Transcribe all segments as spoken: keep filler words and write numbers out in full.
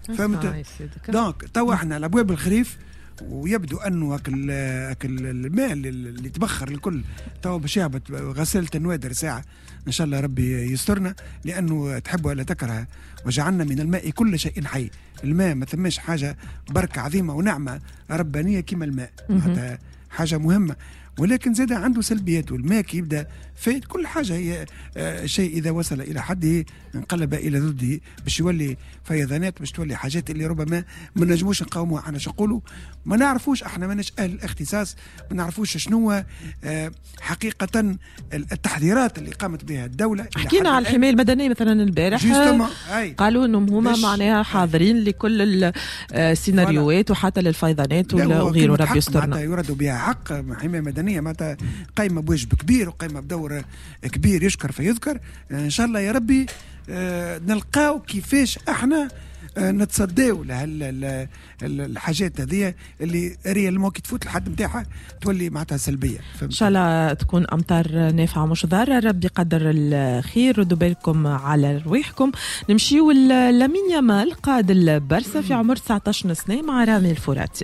فهمت. دونك تو احنا على ابواب الخريف، ويبدو انه اكل اكل الماء اللي تبخر الكل تو باش يهبط غسالة النوادر ساعه ان شاء الله ربي يسترنا، لانه تحب ولا تكره وجعلنا من الماء كل شيء حي. الماء ما ثماش حاجه بركه عظيمه ونعمه ربانيه كما الماء، حتى حاجه مهمه، ولكن زاد عنده سلبيات. والماء كي يبدا فايت كل حاجه هي آه شيء اذا وصل الى حده انقلب الى ضده، باش يولي فيضانات، باش تولي حاجات اللي ربما ما نجموش نقاوموها. احنا شو نقولوا ما نعرفوش، احنا ماناش اهل الاختصاص، ما نعرفوش شنو آه حقيقه التحذيرات اللي قامت بها الدوله. حكينا على الحمايه المدنيه مثلا البارح، قالوا انهم هما معناها حاضرين لكل السيناريوهات وحتى للفيضانات وغيره. ربي يسترنا. يردوا بها حق حمايه مدنيه معناتها قايمه بواجب كبير وقايمه بدور كبير يشكر فيذكر. ان شاء الله يا ربي آه نلقاو كيفاش احنا آه نتصداو للحاجات هذه اللي ريال كي تفوت الحد نتاعها تولي معناتها سلبيه. ان شاء الله تكون امطار نافعه مش ضاره، ربي يقدر الخير. ردوا بالكم على رواحكم. نمشيو لامين يامال قائد البرسا في عمر تسعة عشر سنه مع رامي الفراتي.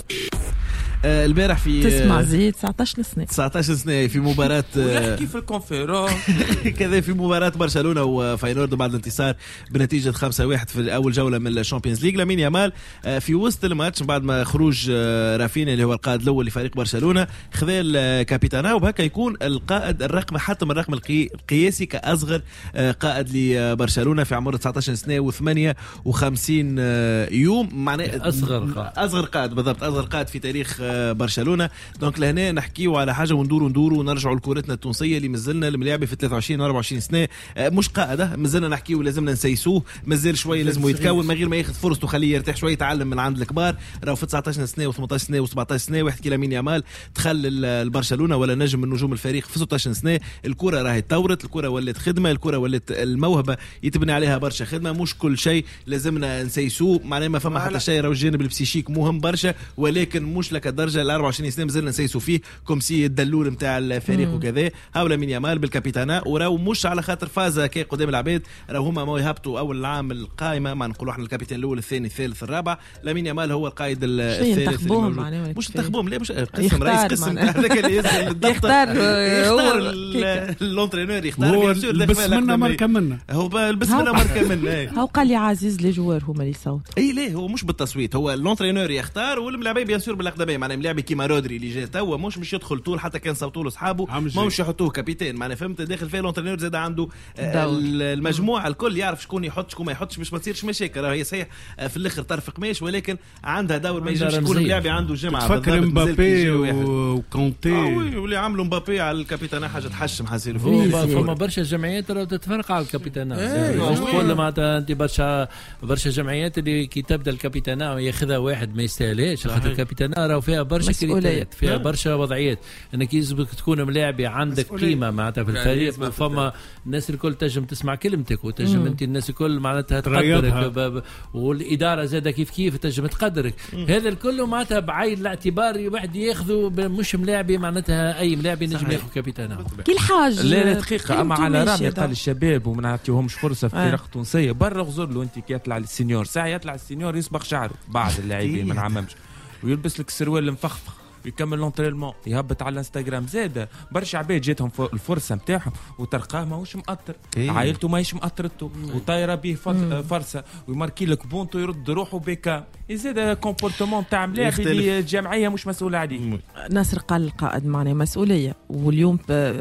آه البارح في تسمع زيد تسعة عشر سنة تسعة عشر سنة في مباراة ويحكي في الكونفيرون كذا في مباراة برشلونة وفاينورد بعد الانتصار بنتيجة خمسة واحد في أول جولة من الشامبيونز ليج. لامين يامال آه في وسط الماتش بعد ما خروج آه رافينيا اللي هو القائد الأول لفريق برشلونة خذا الكابيتانا، وبهكا يكون القائد الرقم حتى الرقم القياسي كأصغر آه قائد لبرشلونة في عمر تسعة عشر سنة وثمانية وخمسين آه يوم. معناه أصغر قائد أصغر قائد بالضبط، أصغر قائد في تاريخ برشلونه. دونك لهنا نحكيو على حاجه وندوروا ندوروا ونرجعوا لكورتنا التونسيه اللي مازلنا الملاعب في ثلاثة وعشرين أربعة وعشرين سنه مش قاعده، مازلنا نحكيو لازمنا نسيسوه، مازال شويه لازم يتكون من غير ما ياخذ فرصته، خليه يرتاح شويه يتعلم من عند الكبار. راهو في تسعة عشر سنه و18 سنه و17 سنه واحد كي لامين يامال دخل البرشلونه ولا نجم من نجوم الفريق في ستة عشر سنه. الكره راهي تطورت، الكره ولات خدمه، الكره ولات الموهبه يتبني عليها برشا خدمه، مش كل شيء لازمنا نسيسوه. معناه ما فما حتى شيء، راهو الجانب البسيشيك مهم برشا، ولكن مش لك الدرجه ال أربعة وعشرين سنه مازلنا نسيسو فيه كومسي الدلول نتاع الفريق وكذا. هاولا من يامال بالكابيتانا، وراو مش على خاطر فازا كي قدام العباد، راهو هما ما يهبطوا اول عام القائمه، ما نقولوا احنا الكابيتان الاول الثاني الثالث الرابع. لامين يامال هو القائد الثالث. مش تخبوهم لا مش قسم رئيس قسم هذاك اللي يختار هو اللونترينور يختار هو بس منا ماركه منا هو بس منا ماركه منا. هو قال لي عزيز لي جوار هما اللي يصوت. اي ليه هو مش بالتصويت، هو اللونترينور يختار والملاعبين بيان سور بالاقدميه. معناها ملاعبي كيما رودري اللي جا توا مش مش يدخل طول حتى كان صوتوا له اصحابه ما مش يحطوه كابيتان. معناها فهمت داخل فيه لونترينور زاد عنده المجموعه الكل يعرف شكون يحط شكون ما يحطش باش ما تصيرش مشاكل. هي صحيح في الاخر طرف قماش، ولكن عندها دور ما يجيش يكون ملاعبي عنده جمعه. تفكر مبابي وكونتي واللي عملوا مبابي على الكابيتان حاجه تحشم حاسين فما برشا جمعيات راهو تتفرق على الكابيتان. كل معناتها انت برشا برشا جمعيات اللي كي تبدا الكابيتان ياخذها واحد ما يستاهلش، خاطر الكابيتان راهو فيها برشا كريتيرات، فيها برشا وضعيات انك يلزمك تكون ملاعبي عندك قيمه معناتها في الفريق. فما الناس الكل تنجم تسمع كلمتك وتنجم انت الناس الكل معناتها تقدرك، والاداره زاده كيف كيف تنجم تقدرك. هذا الكل معناتها بعين الاعتبار واحد ياخذوا مش ملاعبي معناتها اي ملاعبي نجم ياخذ كابيتان كل حاجه. لا دقيقه اما على رامي قال الشباب وما نعطيوهمش فرصه في فرق تونسيه برا. غزر له انت كي يطلع للسينيور ساعه يطلع السينيور يصبغ شعره بعض اللاعبين ما نعممش ويلبس لك السروال المفخفخ يكمل لونترينمون يهبط على الانستغرام. زاد برشا عباد جاتهم الفرصه نتاعهم وتلقاه ماهوش مأطر، عائلته ماهيش مأطرته وطايره به فرصه ويماركي لك بونتو يرد روحه بكا. زاد كومبورتمون تاع ملاعب اللي الجمعيه مش مسؤوله عليه. ناصر قال القائد معناه مسؤوليه، واليوم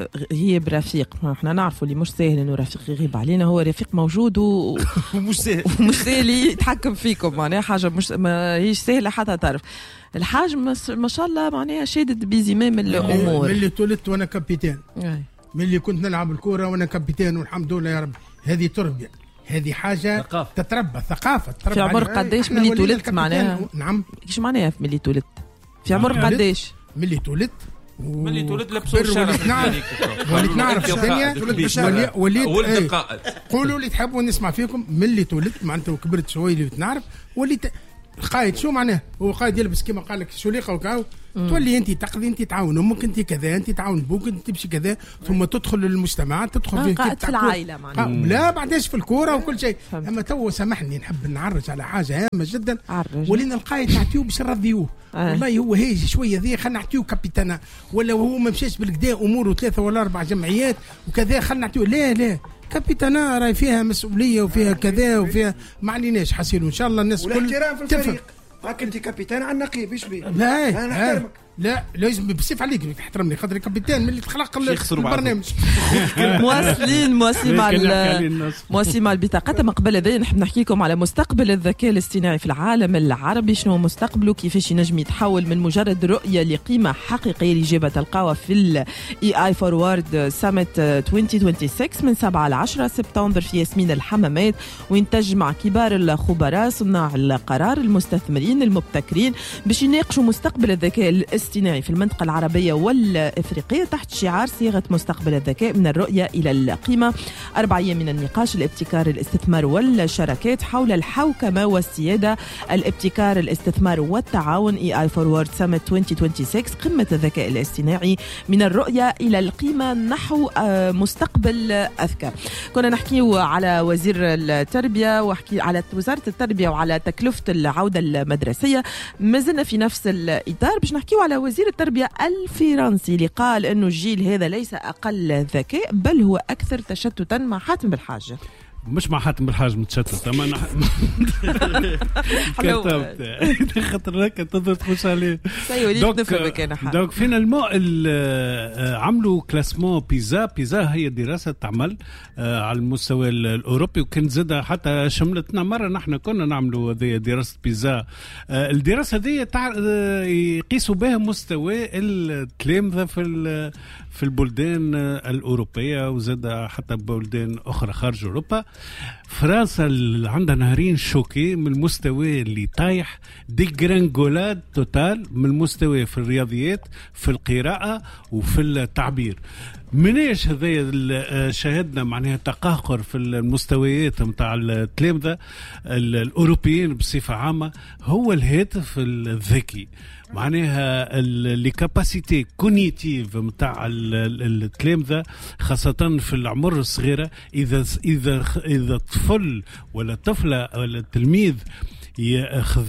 هي برفيق. احنا نعرفوا اللي مش سهل انه رفيق يغيب علينا، هو رفيق موجود ومش سهل ومش سهل يتحكم فيكم. معناها حاجه مش ما هيش سهله حتى تعرف. الحاج ما شاء الله معناها شادد بزمام الامور. من اللي تولدت وانا كابيتان، من اللي كنت نلعب الكوره وانا كابيتان والحمد لله يا رب. هذه تربيه، هذه حاجه ثقافة. تتربى ثقافه تتربى. في عمر قداش من اللي تولدت معناها؟ نعم ايش معناها من اللي تولدت؟ في عمر قداش من اللي تولدت؟ من اللي تولد لبسوا الشرف وليت نعرف الدنيا وليت وليت قولوا اللي تحبوا نسمع فيكم. من اللي تولدت معناته وكبرت شويه اللي بتنعرف وليت القائد شو معناه؟ هو قائد يلبس كما قال لك شليقه وكاو، تولي انت تقضي انت تعاون امك انت كذا انت تعاون بوك انت تمشي كذا، ثم تدخل للمجتمع تدخل آه في قائد في العائله معناها. لا بعدش في الكوره وكل شيء. اما تو سامحني نحب نعرج على حاجه هامه جدا، ولينا القائد نعطيوه باش نرضيوه. آه. والله هو هيجي شويه ذي خلينا نعطيوه كابيتانا، ولا هو ما مشاش بالكدا اموره ثلاثه ولا اربع جمعيات وكذا خلينا نعطيوه. لا لا كابيتانا راي فيها مسؤوليه وفيها كذا وفيها ما عليناش حسيلو ان شاء الله الناس كل تفهم. هاك انت كابيتان على النقيب ايش بيه؟ لا انا نحترمك. لا لازم بصيف عليك تحترمني خاطر كابيتان من اللي تخلق البرنامج. مواصلين مواصلين مع مواصلين مع البطاقات. ما قبل هذا نحب نحكي لكم على مستقبل الذكاء الاصطناعي في العالم العربي. شنو مستقبله؟ كيفاش ينجم يتحول من مجرد رؤيه لقيمه حقيقيه اللي جابها تلقاوها في الاي اي فورورد سامت ألفين وستة وعشرين من سبعة ل عشرة سبتمبر في ياسمين الحمامات، وين تجمع كبار الخبراء صناع القرار المستثمرين المبتكرين باش يناقشوا مستقبل الذكاء الاصطناعي في المنطقة العربية والإفريقية تحت شعار صياغة مستقبل الذكاء من الرؤية إلى القيمة. أربع أيام من النقاش، الابتكار، الاستثمار والشراكات حول الحوكمة والسيادة، الابتكار، الاستثمار والتعاون. اي اي فورورد سامت ألفين وستة وعشرين قمة الذكاء الاصطناعي من الرؤية إلى القيمة نحو مستقبل أذكى. كنا نحكي على وزير التربية وحكي على وزارة التربية وعلى تكلفة العودة المدرسية. ما زلنا في نفس الإطار باش نحكي على وزير التربية الفرنسي اللي قال أنه الجيل هذا ليس أقل ذكاء بل هو أكثر تشتتا مع حاتم بالحاج. مش مع حاتم بالحاج متشتت اما انا كتبت خاطر هكا تقدر تخش عليه. دونك فينا المو عملوا كلاسمون بيزا. بيزا هي دراسه تعمل على المستوى الاوروبي، وكان زادة حتى شملتنا مره نحن كنا نعملوا دراسه بيزا. الدراسه دي يقيسوا بها مستوى التلامذه في في البلدان الأوروبية وزاد حتى بلدان أخرى خارج أوروبا. فرنسا عندها نهرين شوكي من المستوى اللي طايح ديجرانجولاد توتال من المستوى في الرياضيات في القراءة وفي التعبير. مناش هذا شاهدنا معناها تقهقر في المستويات متاع التلامذة الأوروبيين بصفة عامة. هو الهاتف الذكي معناها لي كاباسيتي كونيتيف متاع التلامذة خاصة في العمر الصغيرة. إذا إذا إذا طفل ولا طفلة ولا تلميذ ياخذ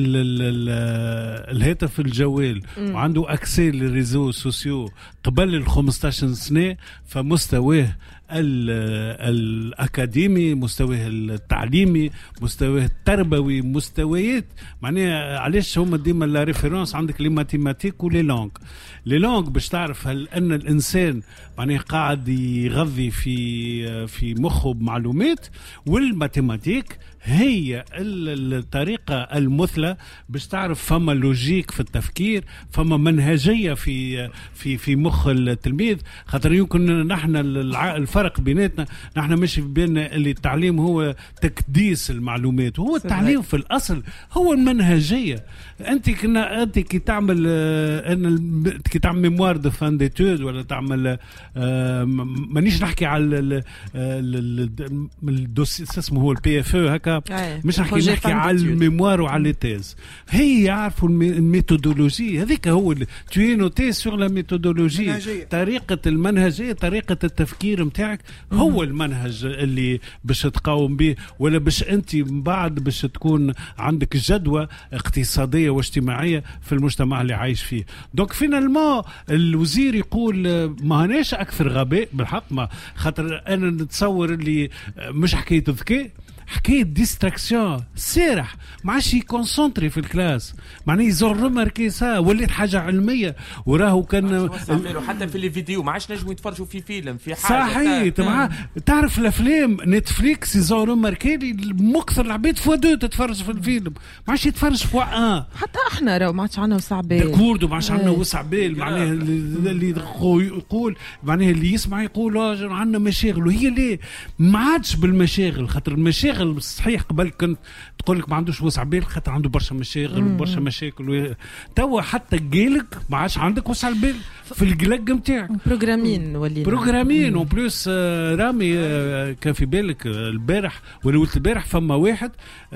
الهاتف الجوال وعنده اكسي للريزو سوسيو قبل ال خمسطاش سنة، فمستواه الأكاديمي، مستواه التعليمي، مستواه التربوي، مستويات معناها. علاش هما ديما لا ريفيرونس عندك لي ماتيماتيك ولي لونغ. لي لونغ باش تعرف هل أن الإنسان معناها قاعد يغذي في في مخه بمعلومات، والماتيماتيك هي الطريقة المثلى باش تعرف فما لوجيك في التفكير، فما منهجية في في في مخ التلميذ. خاطر يمكن نحن الفرق بيناتنا نحن مش بين اللي التعليم هو تكديس المعلومات، وهو التعليم في الأصل هو المنهجية. أنت كنا أنت كي تعمل أن كي تعمل ميموار دو فان ديتود ولا تعمل مانيش نحكي على الدوسي اسمه هو البي اف او هكا، مش نحكي نحكي على الميموار وعلى التيز. هي يعرفوا الميثودولوجي هذيك، هو tu es noté sur la méthodologie، طريقة المنهجية، طريقة التفكير متاعك هو المنهج اللي باش تقاوم به، ولا باش انت من بعد باش تكون عندك جدوى اقتصادية واجتماعية في المجتمع اللي عايش فيه. دونك فينالمون الوزير يقول ما هناش اكثر غباء بالحق، ما خاطر انا نتصور اللي مش حكاية ذكاء، حكاية ديستراكسيون، سارح ما عادش يكونسونتري في الكلاس، معناه يزور رماركي سا ولات حاجة علمية. وراهو كان حتى في الفيديو ما عادش نجموا يتفرجوا في فيلم في حاجة صحيح. مع تعرف الافلام نتفليكس يزور رماركي مكثر العباد فوا دو تتفرج في الفيلم، ما عادش يتفرج فوا ان. حتى احنا راهو ما عادش عندنا وسع بال، داكوردو ما عادش عندنا وسع بال. معناه اللي يقول معناه اللي يسمع يقول عندنا مشاغل، وهي ليه ما عادش بالمشاغل، خاطر المشاغل يشتغل صحيح. قبل كنت تقول لك ما عندوش وسع بال خاطر عنده برشا مشاغل وبرشا مشاكل. توا حتى قالك ما عادش عندك وسع البال في القلق نتاعك. بروغرامين ولينا بروغرامين وبلوس رامي كان في بالك البارح ولا قلت البارح فما واحد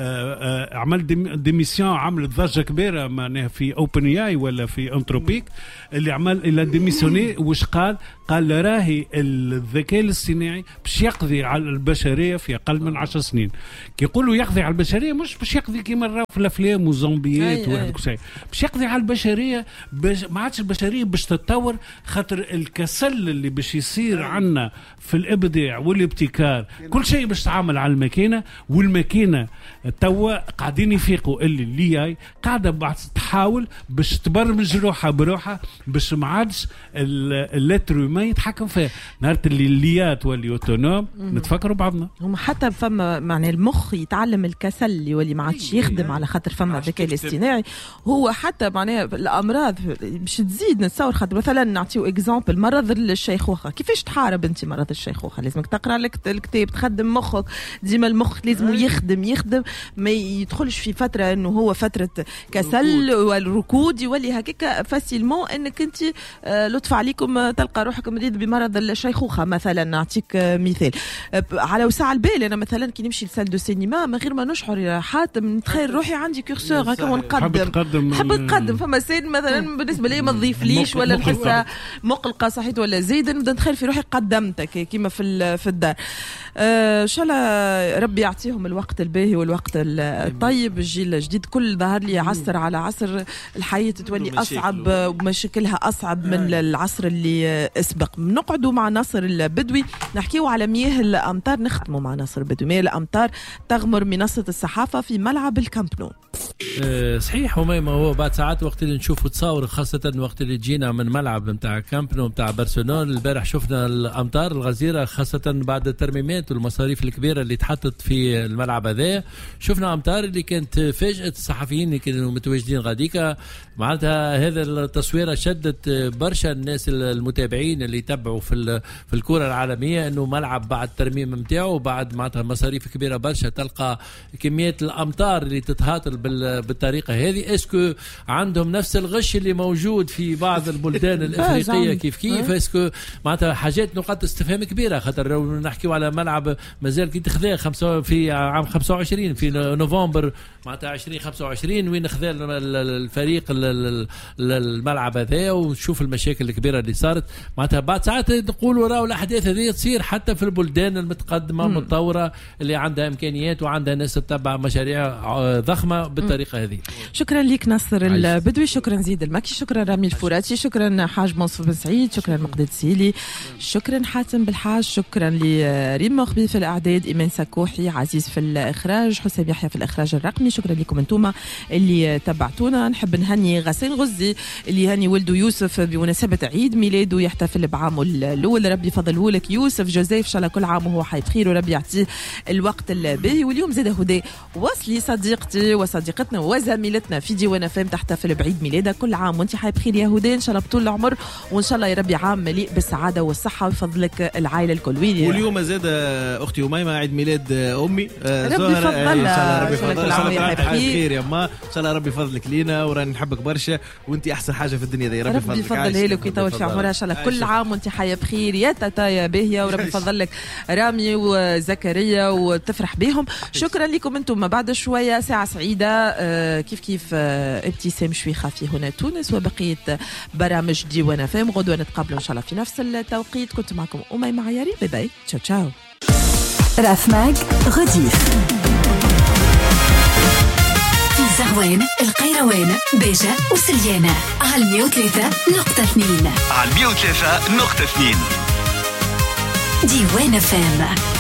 عمل ديميسيون عملت ضجه كبيره معناها في اوبن اي اي ولا في انتروبيك اللي عمل الى ديميسيوني. وش قال؟ قال راهي الذكاء الاصطناعي باش يقضي على البشريه في اقل من عشر سنين. كي يقولوا يقضي على البشريه مش باش يقضي كيما نراو في الافلام وزومبيات وهذاك الشيء، باش يقضي على البشريه. ما عادش البشريه باش تتطور خاطر الكسل اللي باش يصير عنا في الابداع والابتكار. كل شيء باش تعامل على الماكينه، والماكينه توا قاعدين يفيقوا اللي اللي قاعده بعد تحاول باش تبرمج روحها بروحها باش ما عادش اللتر ما يتحكم فيها. نهار اللي الليات واللي اوتونوم نتفكروا بعضنا. هم حتى فما معنى المخ يتعلم الكسل اللي واللي ما عادش يخدم على خاطر فما الذكاء الاصطناعي. هو حتى معناها الامراض باش تزيد نتصور. خاطر مثلا نعطيو اكزامبل مرض الشيخوخه. كيفاش تحارب انت مرض الشيخوخه؟ لازمك تقرا لك الكتاب، تخدم مخك ديما. المخ لازم يخدم يخدم ما يدخلش في فتره انه هو فتره كسل والركود يولي هكاك فاسيلمون انك انت لطف عليكم تلقى روحك مريض بمرض الشيخوخه مثلا. نعطيك مثال على وسع البال. انا مثلا كي نمشي لسال دو سينما من غير ما نشعر يا حاتم نتخيل روحي عندي كورسور هكا ونقدم حب نقدم فما سين مثلا بالنسبه لي ما تضيفليش ولا نحسها مقلقه صحيت ولا زايد نبدا نتخيل في روحي قدمتك كيما في في الدار. ان شاء الله ربي يعطيهم الوقت الباهي والوقت الطيب. الجيل الجديد كل ظهر لي عصر على عصر الحياه تولي اصعب ومشاكلها اصعب من العصر اللي اسبق. نقعدوا مع ناصر البدوي نحكيوا على مياه الامطار. نختموا مع ناصر البدوي. مياه الامطار تغمر منصه الصحافه في ملعب الكامب نو. أه صحيح. وما هو بعد ساعات وقت اللي نشوفوا تصاور خاصه وقت اللي جينا من ملعب نتاع كامب نو نتاع برشلونه البارح شفنا الامطار الغزيره خاصه بعد الترميمات والمصاريف الكبيره اللي تحطت في الملعب هذا. شفنا امطار اللي كانت فاجأت الصحفيين اللي كانوا متواجدين غاديكا. معناتها هذا التصويره شدت برشا الناس المتابعين اللي يتبعوا في في الكره العالميه انه ملعب بعد الترميم نتاعو بعد معناتها مصاريف كبيره برشا تلقى كميه الامطار اللي تتهاطل بالطريقه هذه. اسكو عندهم نفس الغش اللي موجود في بعض البلدان الافريقيه كيف كيف؟ اسكو معناتها حاجات نقاط استفهام كبيره. خاطر لو نحكيو على ملعب مازال كي تخذاه خمسة في عام خمسة وعشرين في نوفمبر معناتها عشرين خمسة وعشرين وين خذا الفريق الملعب هذا وشوف المشاكل الكبيره اللي صارت. معناتها بعد ساعات نقولوا راهو الاحداث هذه تصير حتى في البلدان المتقدمه المتطوره اللي عندها امكانيات وعندها ناس تتبع مشاريع ضخمه بالطريقه هذه. شكرا لك ناصر البدوي. شكرا زيد المكي. شكرا رامي الفراتي. شكرا حاج منصور بن سعيد. شكرا مقداد سيلي. شكرا حاتم بالحاج. شكرا لريم مخبي في الاعداد، ايمان سكوحي، عزيز في الاخراج، حسام يحيى في الاخراج الرقمي. شكرا لكم انتم اللي تبعتونا. نحب نهني غسان غزي اللي يهني ولده يوسف بمناسبه عيد ميلاده يحتفل بعامه الاول. ربي يفضله لك يوسف جوزيف ان شاء الله كل عام وهو حي بخير وربي يعطيه الوقت الباهي. واليوم زاد هدى وصلي صديقتي وصديقتنا وزميلتنا في ديوان فام تحتفل بعيد ميلادها. كل عام وانت حي بخير يا هدى ان شاء الله بطول العمر وان شاء الله يا ربي عام مليء بالسعاده والصحه ويفضلك العائله الكل. واليوم زاد اختي اميمه عيد ميلاد امي ربي يفضلها ان شاء الله ربي يفضلك حي بخير يا ما ان شاء الله ربي يفضلك لينا وراني نحبك برشا وانت احسن حاجه في الدنيا دي. ربي يفضلك يفضلها لك ويطول في عمرها ان شاء الله. كل عام وانت حيه بخير يا تاتا يا باهيه وربي يفضلك رامي وزكريا وتفرح بهم. شكرا لكم انتم. بعد شويه ساعه سعيده آه كيف كيف آه ابتسام شويخه في هنا تونس وبقيه برامج ديوان فام. غدوه نتقابلوا ان شاء الله في نفس التوقيت. كنت معكم اميمه عياري. باي باي. تشاو تشاو. رافماج غديف في زغوان القيروان بيجة وسليانة على مية وثلاثة نقطة اثنين على مية وثلاثة نقطة اثنين ديوان فام.